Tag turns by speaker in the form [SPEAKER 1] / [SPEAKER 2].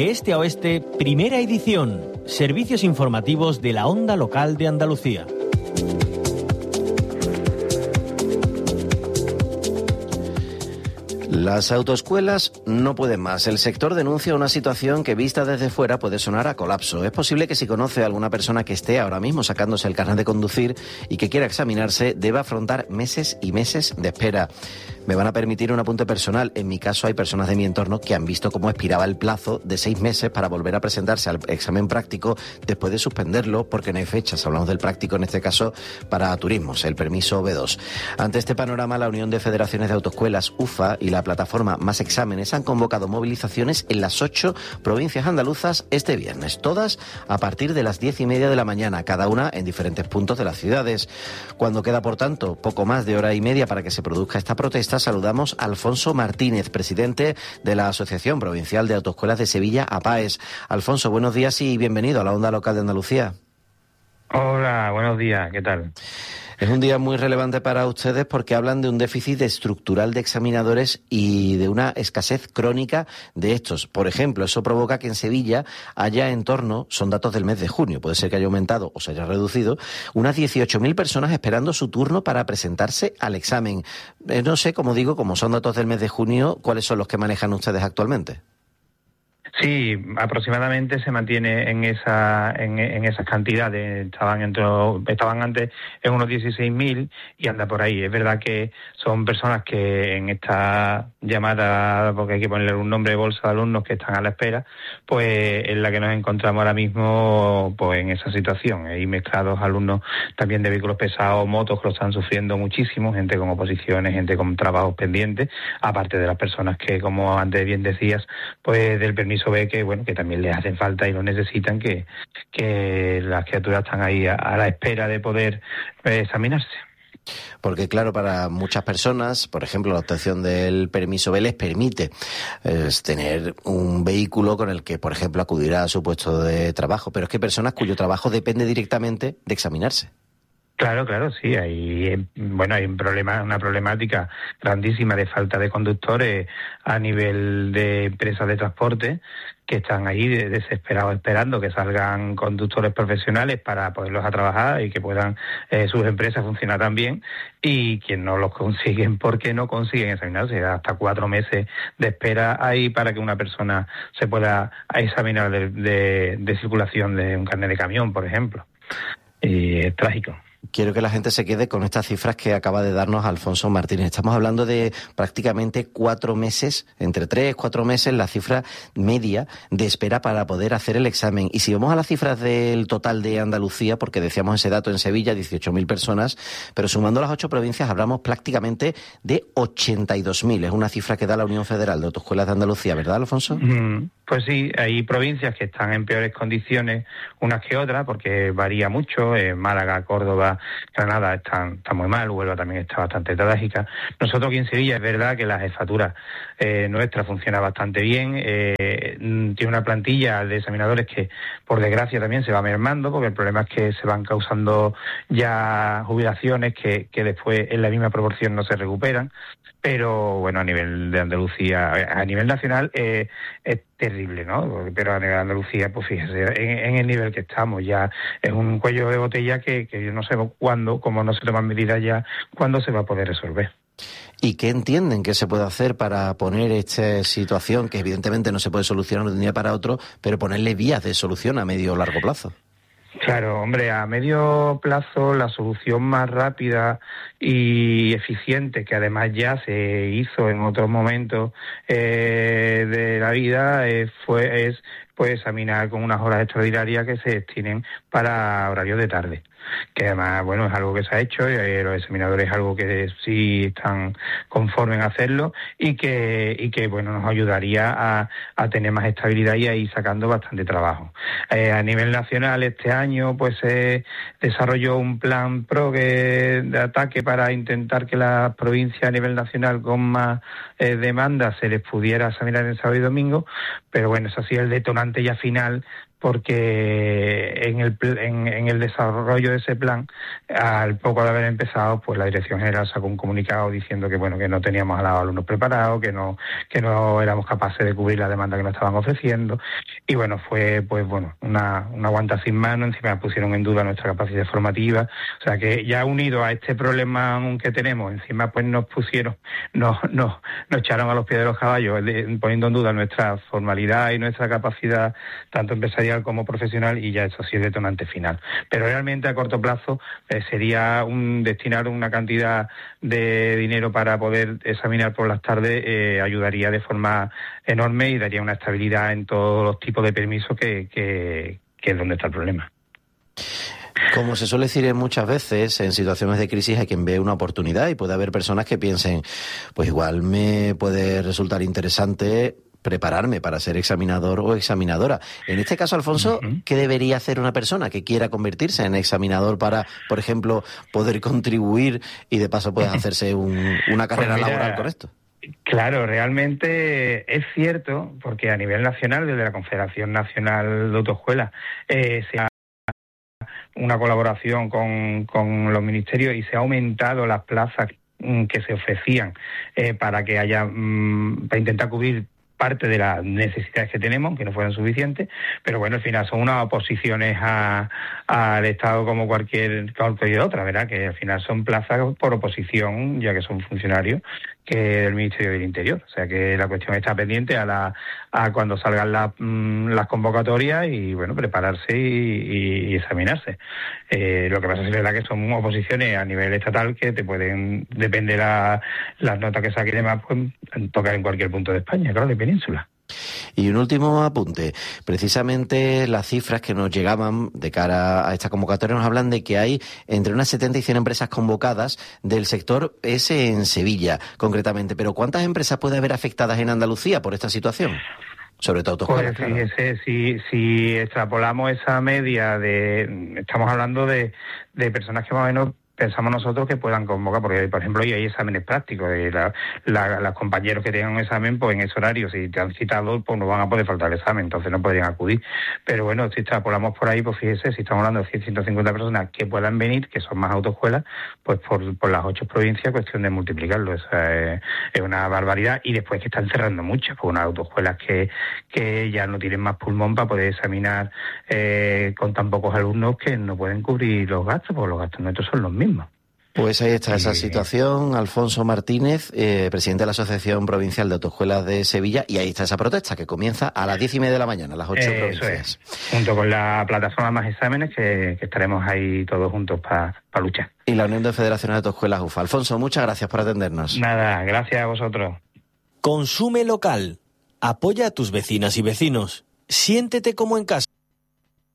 [SPEAKER 1] De este a oeste, primera edición. Servicios informativos de la Onda Local de Andalucía.
[SPEAKER 2] Las autoescuelas no pueden más. El sector denuncia una situación que vista desde fuera puede sonar a colapso. Es posible que si conoce a alguna persona que esté ahora mismo sacándose el carnet de conducir y que quiera examinarse, deba afrontar meses y meses de espera. Me van a permitir un apunte personal. En mi caso hay personas de mi entorno que han visto cómo expiraba el plazo de 6 meses para volver a presentarse al examen práctico después de suspenderlo porque no hay fechas. Hablamos del práctico en este caso para turismos, el permiso B2. Ante este panorama, la Unión de Federaciones de Autoescuelas, UFA, y la plataforma Más Exámenes han convocado movilizaciones en las 8 provincias andaluzas este viernes, todas a partir de las 10:30 de la mañana, cada una en diferentes puntos de las ciudades. Cuando queda, por tanto, poco más de hora y media para que se produzca esta protesta, saludamos a Alfonso Martínez, presidente de la Asociación Provincial de Autoescuelas de Sevilla, APAES. Alfonso, buenos días y bienvenido a la Onda Local de Andalucía.
[SPEAKER 3] Hola, buenos días, ¿qué tal?
[SPEAKER 2] Es un día muy relevante para ustedes porque hablan de un déficit estructural de examinadores y de una escasez crónica de estos. Por ejemplo, eso provoca que en Sevilla haya en torno, son datos del mes de junio, puede ser que haya aumentado o se haya reducido, unas 18.000 personas esperando su turno para presentarse al examen. No sé, como digo, como son datos del mes de junio, ¿cuáles son los que manejan ustedes actualmente?
[SPEAKER 3] Sí, aproximadamente se mantiene en esas cantidades. Estaban antes en unos 16.000 y anda por ahí. Es verdad que son personas que en esta llamada, porque hay que ponerle un nombre de bolsa de alumnos que están a la espera, pues en la que nos encontramos ahora mismo pues en esa situación. Hay mezclados alumnos también de vehículos pesados, motos que lo están sufriendo muchísimo, gente con oposiciones, gente con trabajos pendientes, aparte de las personas que, como antes bien decías, pues del permiso B, que bueno, que también les hacen falta y lo necesitan, que las criaturas están ahí a la espera de poder examinarse.
[SPEAKER 2] Porque claro, para muchas personas, por ejemplo, la obtención del permiso B les permite tener un vehículo con el que, por ejemplo, acudirá a su puesto de trabajo, pero es que hay personas cuyo trabajo depende directamente de examinarse.
[SPEAKER 3] Claro, sí, hay una problemática grandísima de falta de conductores a nivel de empresas de transporte que están ahí desesperados esperando que salgan conductores profesionales para poderlos a trabajar y que puedan sus empresas funcionar también, y quien no los consiguen porque no consiguen examinarse. Hasta 4 meses de espera hay para que una persona se pueda examinar de circulación de un carnet de camión, por ejemplo. Y es trágico.
[SPEAKER 2] Quiero que la gente se quede con estas cifras que acaba de darnos Alfonso Martínez. Estamos hablando de prácticamente 4 meses, entre 3-4 meses, la cifra media de espera para poder hacer el examen. Y si vamos a las cifras del total de Andalucía, porque decíamos ese dato en Sevilla, 18.000 personas, pero sumando las 8 provincias hablamos prácticamente de 82.000. Es una cifra que da la Unión Federal de Autoescuelas de Andalucía, ¿verdad, Alfonso?
[SPEAKER 3] Pues sí, hay provincias que están en peores condiciones unas que otras, porque varía mucho. Málaga, Córdoba, Granada está muy mal, Huelva también está bastante trágica. Nosotros aquí en Sevilla es verdad que la jefatura nuestra funciona bastante bien, tiene una plantilla de examinadores que por desgracia también se va mermando, porque el problema es que se van causando ya jubilaciones que después en la misma proporción no se recuperan. Pero bueno, a nivel de Andalucía, a nivel nacional es terrible, ¿no? Pero a nivel de Andalucía, pues fíjese, en el nivel que estamos ya es un cuello de botella que yo no sé cuándo, como no se toman medidas ya, cuándo se va a poder resolver.
[SPEAKER 2] ¿Y qué entienden que se puede hacer para poner esta situación, que evidentemente no se puede solucionar de un día para otro, pero ponerle vías de solución a medio o largo plazo?
[SPEAKER 3] Claro, hombre, a medio plazo la solución más rápida y eficiente, que además ya se hizo en otros momentos de la vida, es examinar con unas horas extraordinarias que se destinen para horarios de tarde. Que además, bueno, es algo que se ha hecho, los examinadores es algo que sí están conformes a hacerlo y que bueno, nos ayudaría a tener más estabilidad y a ir sacando bastante trabajo. A nivel nacional, este año pues se desarrolló un plan de ataque para intentar que las provincias a nivel nacional con más demanda se les pudiera examinar en sábado y domingo, pero bueno, eso ha sido el detonante ya final porque en el desarrollo de ese plan, al poco de haber empezado, pues la Dirección General sacó un comunicado diciendo que bueno, que no teníamos a los alumnos preparados, que no éramos capaces de cubrir la demanda que nos estaban ofreciendo, y bueno, fue pues bueno, una guanta sin mano. Encima pusieron en duda nuestra capacidad formativa, o sea que ya unido a este problema que tenemos, encima pues nos echaron a los pies de los caballos, poniendo en duda nuestra formalidad y nuestra capacidad tanto empresarial como profesional, y ya eso sí es detonante final. Pero realmente a corto plazo sería destinar una cantidad de dinero para poder examinar por las tardes, ayudaría de forma enorme y daría una estabilidad en todos los tipos de permisos que es donde está el problema.
[SPEAKER 2] Como se suele decir muchas veces, en situaciones de crisis hay quien ve una oportunidad, y puede haber personas que piensen, pues igual me puede resultar interesante prepararme para ser examinador o examinadora. En este caso, Alfonso, ¿qué debería hacer una persona que quiera convertirse en examinador para, por ejemplo, poder contribuir y de paso pueda hacerse una carrera laboral con esto?
[SPEAKER 3] Claro, realmente es cierto, porque a nivel nacional, desde la Confederación Nacional de Autoescuelas, se ha una colaboración con los ministerios y se ha aumentado las plazas que se ofrecían para que haya para intentar cubrir parte de las necesidades que tenemos, que no fueran suficientes, pero bueno, al final son unas oposiciones al Estado como cualquier otra, ¿verdad? Que al final son plazas por oposición, ya que son funcionarios del Ministerio del Interior. O sea que la cuestión está pendiente a cuando salgan las convocatorias y bueno, prepararse y examinarse. Lo que pasa es verdad que son oposiciones a nivel estatal que te pueden, depende las notas que saquen y demás, pues tocar en cualquier punto de España, claro, de península.
[SPEAKER 2] Y un último apunte. Precisamente las cifras que nos llegaban de cara a esta convocatoria nos hablan de que hay entre unas 70 y 100 empresas convocadas del sector ese en Sevilla, concretamente. Pero ¿cuántas empresas puede haber afectadas en Andalucía por esta situación? Sobre todo autoescuelas,
[SPEAKER 3] pues fíjese, claro. Si extrapolamos esa media estamos hablando de personas que más o menos pensamos nosotros que puedan convocar, porque por ejemplo hoy hay exámenes prácticos, los compañeros que tengan un examen, pues en ese horario, si te han citado, pues no van a poder faltar el examen, entonces no podrían acudir. Pero bueno, si extrapolamos por ahí, pues fíjese, si estamos hablando de 100, 150 personas que puedan venir, que son más autoescuelas, pues por las 8 provincias, cuestión de multiplicarlo, esa es una barbaridad. Y después que están cerrando muchas, pues unas autoescuelas que ya no tienen más pulmón para poder examinar con tan pocos alumnos que no pueden cubrir los gastos, porque los gastos nuestros son los mismos.
[SPEAKER 2] Pues ahí está esa situación. Alfonso Martínez, presidente de la Asociación Provincial de Autoescuelas de Sevilla, y ahí está esa protesta que comienza a las 10:30 de la mañana, a las 8 provincias.
[SPEAKER 3] Es. Junto con la plataforma Más Exámenes, que estaremos ahí todos juntos para luchar.
[SPEAKER 2] Y la Unión de Federaciones de Autoescuelas UFA. Alfonso, muchas gracias por atendernos.
[SPEAKER 3] Nada, gracias a vosotros.
[SPEAKER 1] Consume local. Apoya a tus vecinas y vecinos. Siéntete como en casa.